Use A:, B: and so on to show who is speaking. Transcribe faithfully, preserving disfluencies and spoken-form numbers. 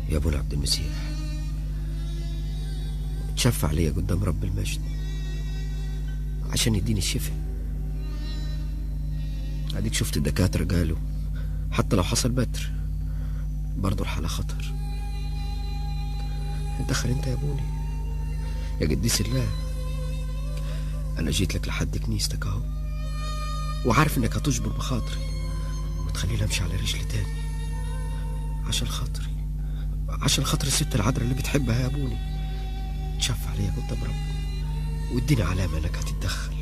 A: يا ابونا عبد المسيح، تشفع عليا قدام رب المجد عشان يديني الشفاء. اديك شفت الدكاترة قالوا حتى لو حصل بتر برضو الحالة خطر. دخل انت يا ابوني يا قديس الله، انا جيت لك لحد كنيستك اهو، وعارف انك هتجبر بخاطري وتخليني امشي على رجلي تاني عشان خاطري، عشان خاطر الست العذراء اللي بتحبها يا ابوني. تشفع عليا قدام ربنا واديني علامة انك هتتدخل.